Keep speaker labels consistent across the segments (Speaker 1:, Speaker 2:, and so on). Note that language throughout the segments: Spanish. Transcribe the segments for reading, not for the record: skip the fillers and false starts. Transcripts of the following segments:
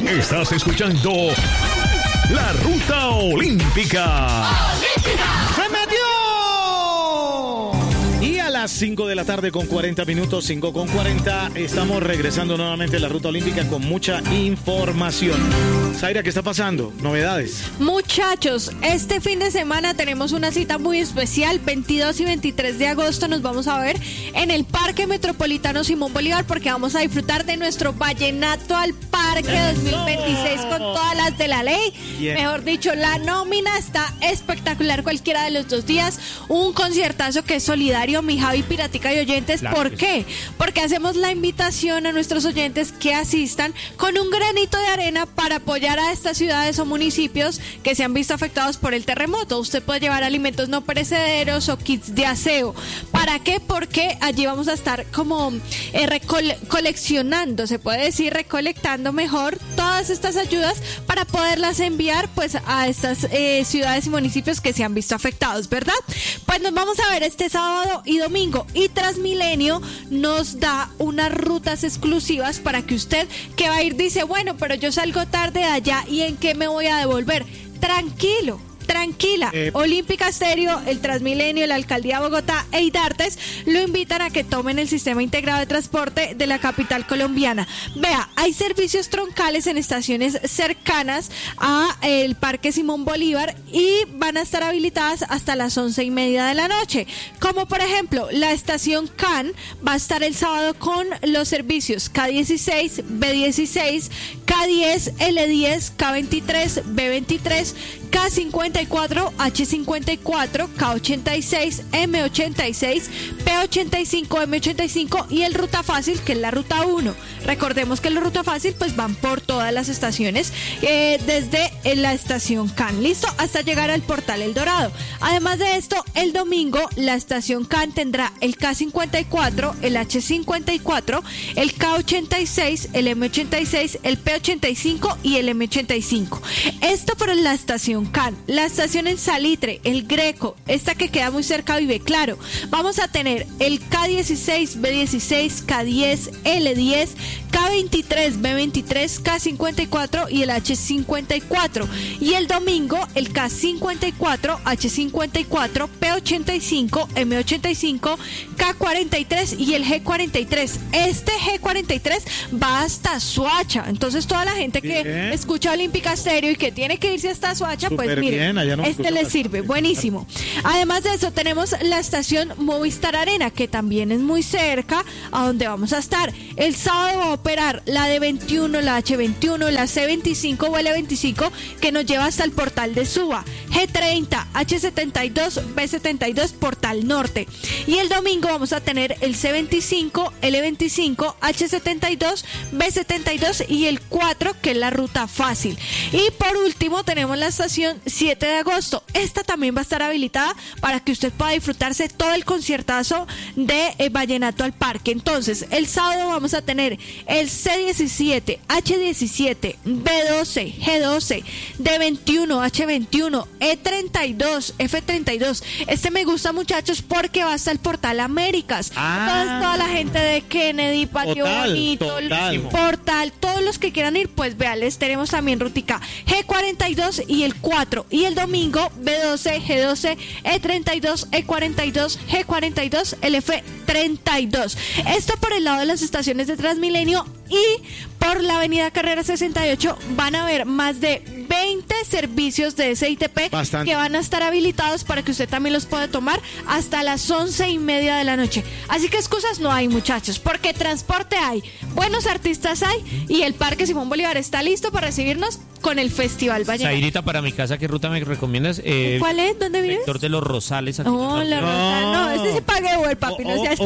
Speaker 1: Estás escuchando La Ruta Olímpica.
Speaker 2: ¡Se metió! Y a las 5 de la tarde con 40 minutos, 5 con 40, estamos regresando nuevamente a la Ruta Olímpica con mucha información. Zaira, ¿qué está pasando? ¿Novedades?
Speaker 3: Muchachos, este fin de semana tenemos una cita muy especial. 22 y 23 de agosto nos vamos a ver en el Parque Metropolitano Simón Bolívar, porque vamos a disfrutar de nuestro Vallenato al Parque 2026 con todas las de la ley. Mejor dicho, la nómina está espectacular cualquiera de los 2 días. Un conciertazo que es solidario, mi Javi, Piratica y oyentes. Claro. ¿Por qué? Porque hacemos la invitación a nuestros oyentes que asistan con un granito de arena para apoyar a estas ciudades o municipios que se han visto afectados por el terremoto. Usted puede llevar alimentos no perecederos o kits de aseo. ¿Para qué? Porque allí vamos a estar como coleccionando, se puede decir, recolectando mejor todas estas ayudas para poderlas enviar pues a estas ciudades y municipios que se han visto afectados, ¿verdad? Pues nos vamos a ver este sábado y domingo, y Transmilenio nos da unas rutas exclusivas para que usted que va a ir dice, bueno, pero yo salgo tarde de allá y ¿en qué me voy a devolver? Tranquila. Olímpica Estéreo, el Transmilenio, la Alcaldía de Bogotá e Idartes lo invitan a que tomen el sistema integrado de transporte de la capital colombiana. Vea, hay servicios troncales en estaciones cercanas a el Parque Simón Bolívar y van a estar habilitadas hasta las 11:30 de la noche. Como por ejemplo, la estación CAN va a estar el sábado con los servicios K16, B16, K10, L10, K23, B23, K54, H54, K86, M86, P85, M85 y el Ruta Fácil, que es la Ruta 1. Recordemos que la Ruta Fácil pues van por todas las estaciones, desde la estación CAN, listo, hasta llegar al Portal El Dorado. Además de esto, el domingo la estación CAN tendrá el K54, el H54, el K86, el M86, el P85 y el M85. Esto por la estación CAN. La estación en Salitre, el Greco, esta que queda muy cerca a Vive Claro, vamos a tener el K16, B16, K10, L10, K23, B23, K54 y el H54. Y el domingo el K54, H54, P85, M85, K43 y el G43. Este G43 va hasta Soacha. Entonces toda la gente que escucha Olímpica Estéreo y que tiene que irse hasta Soacha, pues mire, este le sirve, buenísimo. Además de eso tenemos la estación Movistar Arena, que también es muy cerca a donde vamos a estar. El sábado va a operar la D21, la H21, la C25 o L25, que nos lleva hasta el Portal de Suba, G30, H72, B72, Portal Norte. Y el domingo vamos a tener el C25, L25, H72, B72 y el 4, que es la Ruta Fácil. Y por último tenemos la estación 7 de agosto. Esta también va a estar habilitada para que usted pueda disfrutarse todo el conciertazo de Vallenato al Parque. Entonces, el sábado vamos a tener el C17, H17, B12, G12, D21, H21, E32, F32. Este me gusta, muchachos, porque va hasta el Portal Américas. Entonces, toda la gente de Kennedy, Patio Bonito, Portal, todos los que quieran ir, pues vean, les tenemos también rutica G42 y el 4. Y el domingo B12, G12, E32, E42, G42, el F32. Esto por el lado de las estaciones de Transmilenio. Y por la avenida Carrera 68 van a haber más de 20 servicios de SITP que van a estar habilitados para que usted también los pueda tomar hasta las 11:30 de la noche. Así que excusas no hay, muchachos, porque transporte hay, buenos artistas hay y el Parque Simón Bolívar está listo para recibirnos con el Festival Vallenato.
Speaker 4: Zairita, para mi casa, ¿qué ruta me recomiendas?
Speaker 3: ¿Cuál es? ¿Dónde vives?
Speaker 4: Sector de los Rosales. Aquí
Speaker 3: no, ese se pague el papi, no sea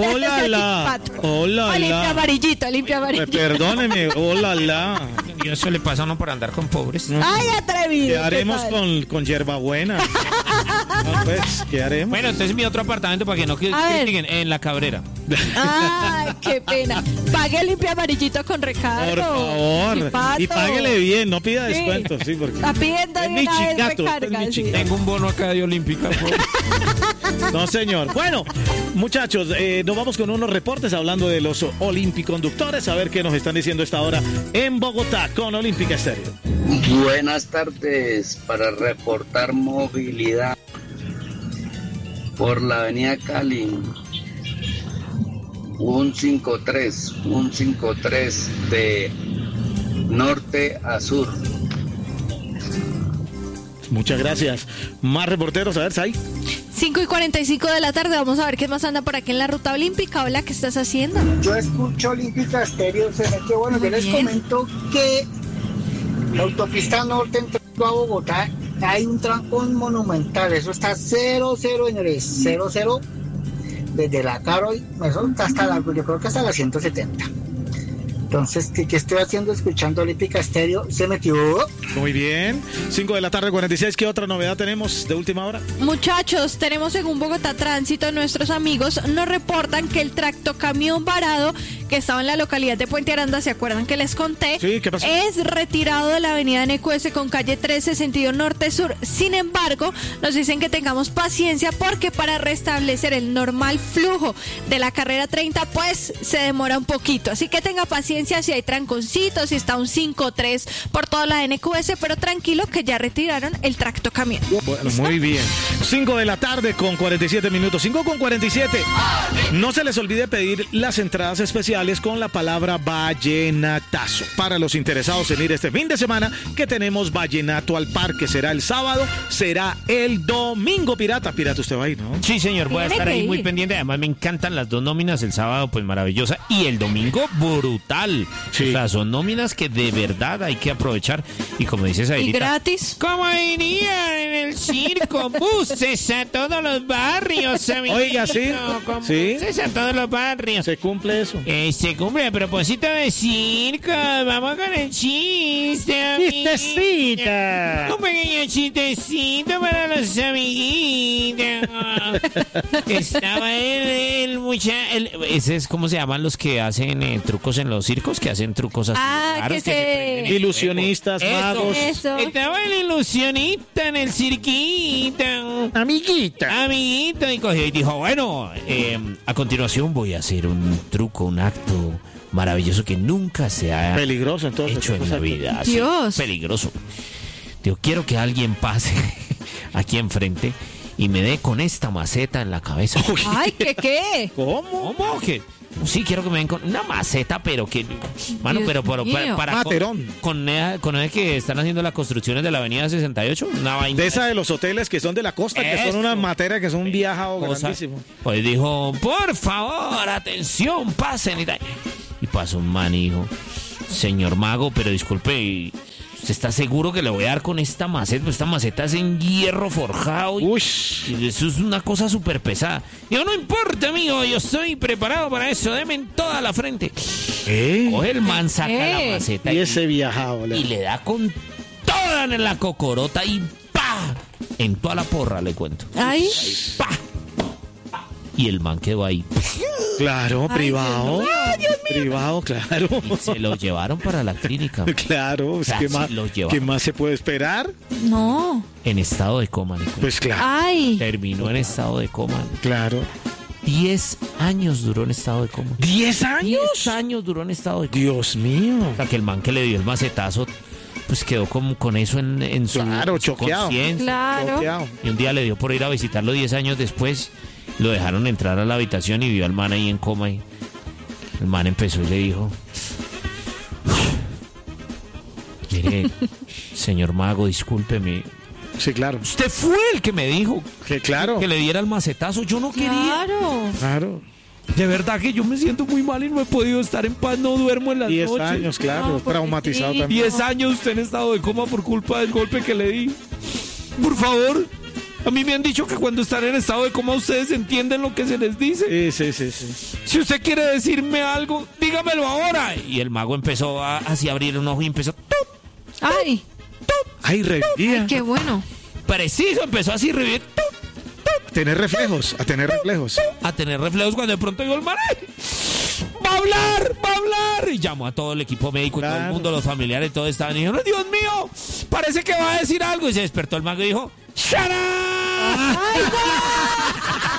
Speaker 2: hola,
Speaker 3: limpia amarillito.
Speaker 2: Perdóneme, hola.
Speaker 4: Y eso le pasa a uno por andar con pobres.
Speaker 3: Ay, atrevido.
Speaker 2: ¿Qué haremos con hierbabuena? No, pues, ¿qué haremos?
Speaker 4: Bueno, entonces mi otro apartamento para que no critiquen en La Cabrera.
Speaker 3: Ay, qué pena. Pague limpia amarillito con recargo.
Speaker 2: Por favor.
Speaker 3: Pato.
Speaker 2: Y páguele bien, no pida
Speaker 3: Sí.
Speaker 2: descuento, sí, porque
Speaker 3: Está pidiendo
Speaker 2: es
Speaker 3: de
Speaker 2: mi
Speaker 3: una vez
Speaker 2: chicato,
Speaker 3: recarga,
Speaker 2: es mi
Speaker 3: sí.
Speaker 2: chicato.
Speaker 4: Tengo un bono acá de Olímpica.
Speaker 2: No, señor. Bueno, muchachos, nos vamos con unos reportes hablando de los olimpiconductores, a ver qué nos están diciendo esta hora en Bogotá con Olímpica Estéreo.
Speaker 5: Buenas tardes, para reportar movilidad por la avenida Cali. Un 53 de norte a sur.
Speaker 2: Muchas gracias. Más reporteros, a ver, Sai.
Speaker 3: 5:45 de la tarde, vamos a ver qué más anda por aquí en la ruta olímpica. Hola, ¿qué estás haciendo?
Speaker 6: Yo escucho Olímpica Estéreo, se metió. Bueno,
Speaker 3: Muy
Speaker 6: yo les
Speaker 3: bien.
Speaker 6: comento que la autopista norte entrando a Bogotá hay un trancón monumental. Eso está 0, señores, 0. Desde la Carol, eso está hasta la, yo creo que hasta la 170. Entonces, ¿qué estoy haciendo? Escuchando Olímpica Estéreo, se metió.
Speaker 2: Muy bien. 5 de la tarde, 46. ¿Qué otra novedad tenemos de última hora?
Speaker 3: Muchachos, tenemos según Bogotá Tránsito, nuestros amigos nos reportan que el tractocamión varado que estaba en la localidad de Puente Aranda, ¿se acuerdan que les conté?
Speaker 2: Sí, ¿qué pasó?
Speaker 3: Es retirado de la avenida NQS con calle 13, sentido norte-sur. Sin embargo, nos dicen que tengamos paciencia porque para restablecer el normal flujo de la carrera 30, pues se demora un poquito. Así que tenga paciencia si hay tranconcitos, si está un 5-3 por toda la NQS, pero tranquilo que ya retiraron el tractocamión.
Speaker 2: Bueno, muy bien. 5 de la tarde con 47 minutos. 5 con 47. No se les olvide pedir las entradas especiales con la palabra vallenatazo. Para los interesados en ir este fin de semana, que tenemos Vallenato al Parque. Será el sábado, será el domingo. Pirata, usted va a ir, ¿no?
Speaker 4: Sí, señor, voy a
Speaker 3: Tiene
Speaker 4: estar
Speaker 3: que
Speaker 4: ahí
Speaker 3: ir.
Speaker 4: muy pendiente. Además, me encantan las dos nóminas. El sábado, pues maravillosa. Y el domingo, brutal.
Speaker 2: Sí.
Speaker 4: O sea, son nóminas que de verdad hay que aprovechar. Y como dices ahí,
Speaker 3: Y gratis.
Speaker 4: como diría en el circo, buses a todos los barrios, amiguito.
Speaker 2: Oiga, sí.
Speaker 4: Con
Speaker 2: Sí.
Speaker 4: buses a todos los barrios.
Speaker 2: Se cumple eso.
Speaker 4: Se cumple a propósito de circo. Vamos con el chiste, amiguito.
Speaker 2: Chistecita.
Speaker 4: Un pequeño chistecito para los amiguitos. Estaba el muchacho. Ese es como se llaman los que hacen trucos en los circos, que hacen trucos así.
Speaker 3: Ah,
Speaker 4: raros,
Speaker 3: que
Speaker 4: se
Speaker 3: se-
Speaker 4: prenden el
Speaker 2: Ilusionistas,
Speaker 4: fuego.
Speaker 2: magos.
Speaker 3: Eso.
Speaker 4: Estaba el ilusionista en el cirquito.
Speaker 2: Amiguita.
Speaker 4: Amiguito, y cogió y dijo, bueno, a continuación voy a hacer un truco, un acto maravilloso que nunca se ha
Speaker 2: Peligroso, entonces.
Speaker 4: hecho en la vida. Así,
Speaker 3: Dios.
Speaker 4: peligroso. Digo, quiero que alguien pase aquí enfrente y me dé con esta maceta en la cabeza.
Speaker 3: Ay, ¿qué?
Speaker 2: ¿Cómo?
Speaker 4: ¿Cómo? Que sí, quiero que me den con una maceta, pero que... Mano,
Speaker 3: Dios
Speaker 4: pero para
Speaker 3: mío.
Speaker 2: Materón.
Speaker 4: con el que están haciendo las construcciones de la avenida 68, una vaina...
Speaker 2: De esa de los hoteles que son de la costa, que son
Speaker 4: Eso.
Speaker 2: unas materias que son un viajado
Speaker 4: cosa.
Speaker 2: grandísimo.
Speaker 4: Pues dijo, por favor, atención, pasen y tal. Y pasó un man y dijo, señor mago, pero disculpe, ¿usted está seguro que le voy a dar con esta maceta? Pues esta maceta es en hierro forjado y,
Speaker 2: Uy.
Speaker 4: y eso es una cosa súper pesada. Digo, no importa, amigo, yo estoy preparado para eso, deme en toda la frente. Coge el man, saca la maceta
Speaker 2: Y ese viajado.
Speaker 4: y le da con toda en la cocorota y ¡pa! En toda la porra, le cuento.
Speaker 3: Ay,
Speaker 4: ¡Pa! Y el man quedó ahí.
Speaker 2: Claro,
Speaker 3: Ay,
Speaker 2: privado. Privado, claro.
Speaker 4: Y se lo llevaron para la clínica.
Speaker 2: Claro,
Speaker 4: O sea,
Speaker 2: ¿qué,
Speaker 4: sí
Speaker 2: más,
Speaker 4: lo lleva.
Speaker 2: ¿qué más se puede esperar?
Speaker 3: no.
Speaker 4: En estado de coma, le cuento.
Speaker 2: Pues claro,
Speaker 3: Ay.
Speaker 4: Terminó en estado de coma.
Speaker 2: claro.
Speaker 4: 10 años duró en estado de coma.
Speaker 2: ¿10 años?
Speaker 4: 10 años duró en estado de coma.
Speaker 2: Dios mío.
Speaker 4: O sea, que el man que le dio el macetazo, pues quedó como con eso en su,
Speaker 2: Claro,
Speaker 4: en su
Speaker 2: choqueado.
Speaker 4: conciencia.
Speaker 3: Claro.
Speaker 2: Bloqueado.
Speaker 4: Y un día le dio por ir a visitarlo 10 años después. Lo dejaron entrar a la habitación y vio al man ahí en coma. Y el man empezó y le dijo: mire, señor mago, discúlpeme.
Speaker 2: Sí, claro.
Speaker 4: Usted fue el que me dijo
Speaker 2: Que claro.
Speaker 4: que le diera el macetazo. Yo no quería.
Speaker 3: Claro.
Speaker 2: Claro.
Speaker 4: De verdad que yo me siento muy mal y no he podido estar en paz. No duermo en las
Speaker 2: 10
Speaker 4: noches.
Speaker 2: años, claro.
Speaker 3: No,
Speaker 2: traumatizado
Speaker 3: pobrecito.
Speaker 2: también.
Speaker 4: 10 años usted en estado de coma por culpa del golpe que le di. Por favor. A mí me han dicho que cuando están en estado de coma ustedes entienden lo que se les dice.
Speaker 2: Sí.
Speaker 4: Si usted quiere decirme algo, dígamelo ahora. Y el mago empezó a así abrir un ojo y empezó... ¡tup!
Speaker 3: Ay,
Speaker 2: Ay, revivía.
Speaker 3: qué bueno.
Speaker 4: Preciso, empezó así a revivir. ¡tup! ¡tup!
Speaker 2: tener reflejos.
Speaker 4: A tener reflejos cuando de pronto digo el man, ¡va a hablar! Y llamó a todo el equipo médico,
Speaker 2: Claro.
Speaker 4: todo el mundo, los familiares, todos estaban y dijeron, Dios mío, parece que va a decir algo. Y se despertó el mago y dijo, ¡Shut up!